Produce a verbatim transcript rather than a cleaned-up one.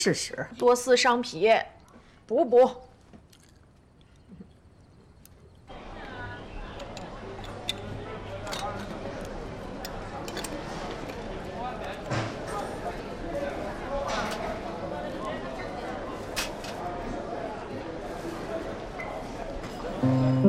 事实。 多撕伤脾，补补。